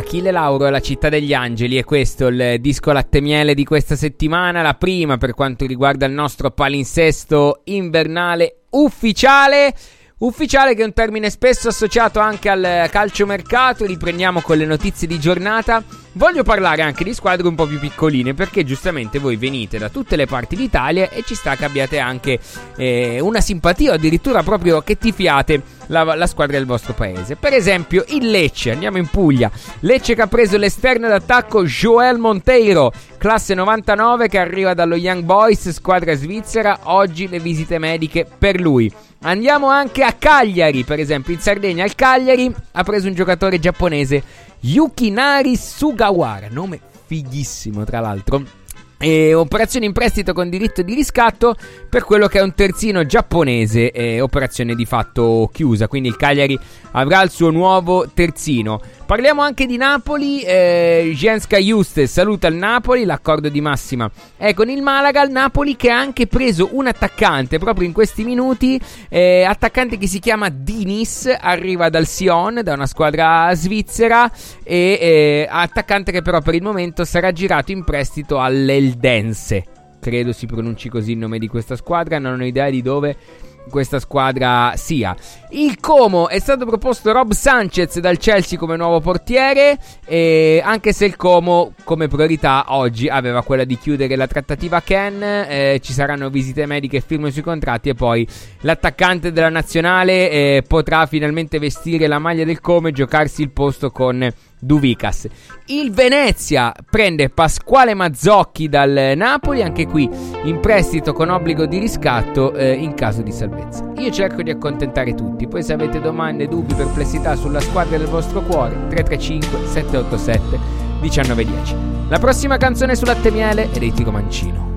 Achille Lauro, La città degli angeli, e questo il disco latte miele di questa settimana, la prima per quanto riguarda il nostro palinsesto invernale ufficiale, che è un termine spesso associato anche al calciomercato. Riprendiamo con le notizie di giornata. Voglio parlare anche di squadre un po' più piccoline, perché giustamente voi venite da tutte le parti d'Italia e ci sta che abbiate anche una simpatia, o addirittura proprio che tifiate la squadra del vostro paese. Per esempio il Lecce, andiamo in Puglia. Lecce che ha preso l'esterno d'attacco Joel Monteiro, classe 99, che arriva dallo Young Boys, squadra svizzera. Oggi le visite mediche per lui. Andiamo anche a Cagliari, per esempio in Sardegna. Il Cagliari ha preso un giocatore giapponese, Yukinari Sugawara, nome fighissimo tra l'altro. Operazione in prestito con diritto di riscatto per quello che è un terzino giapponese, operazione di fatto chiusa, quindi il Cagliari avrà il suo nuovo terzino. Parliamo anche di Napoli. Jenska Juste saluta il Napoli, l'accordo di massima è con il Malaga. Il Napoli che ha anche preso un attaccante proprio in questi minuti, attaccante che si chiama Dinis, arriva dal Sion, da una squadra svizzera, e attaccante che però per il momento sarà girato in prestito all'Eldense, credo si pronunci così il nome di questa squadra, non ho idea di dove questa squadra sia. Il Como è stato proposto Rob Sanchez dal Chelsea come nuovo portiere, anche se il Como come priorità oggi aveva quella di chiudere la trattativa Ken. Ci saranno visite mediche e firme sui contratti, e poi l'attaccante della nazionale potrà finalmente vestire la maglia del Como e giocarsi il posto con Duvikas. Il Venezia prende Pasquale Mazzocchi dal Napoli, anche qui in prestito con obbligo di riscatto in caso di salvezza. Io cerco di accontentare tutti, poi se avete domande, dubbi, perplessità sulla squadra del vostro cuore, 335 787 1910. La prossima canzone su Latte Miele è dei Tiro Mancino.